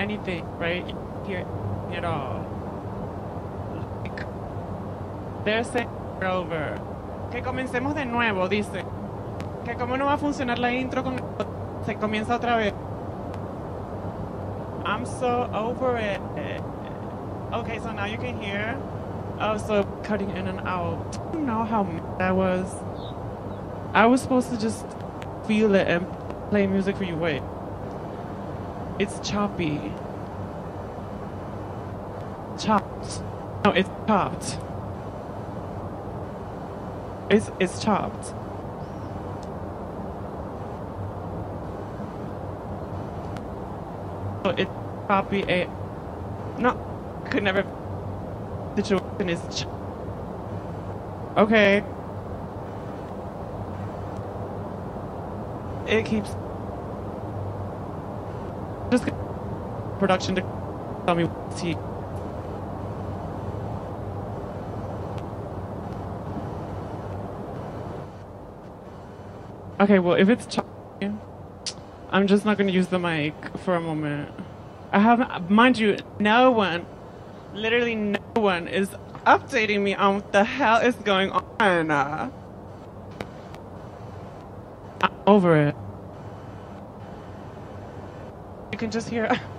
anything, right? You hear it all. Like, they're saying over. Que comencemos de nuevo, dice. Que cómo no va a funcionar la intro con... Se comienza otra vez. I'm so over it. Okay, so now you can hear. Oh, so cutting in and out. I don't know how mad I was. I was supposed to just feel it and play music for you. Wait. It's choppy. Chopped. No, it's chopped. It's chopped. So it's choppy. No, could never. Situation is. Okay. It keeps. Just production to tell me what's he. Okay, well, if it's choppy, I'm just not going to use the mic for a moment. I haven't, mind you, no one, literally no one is updating me on what the hell is going on. I'm over it. You can just hear